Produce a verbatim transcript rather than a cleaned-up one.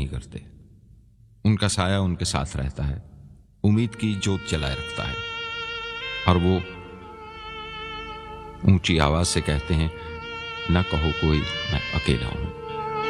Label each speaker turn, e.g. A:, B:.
A: नहीं करते। उनका साया उनके साथ रहता है, उम्मीद की जोत जलाए रखता है, और वो ऊंची आवाज से कहते हैं, न कहो कोई मैं अकेला हूं।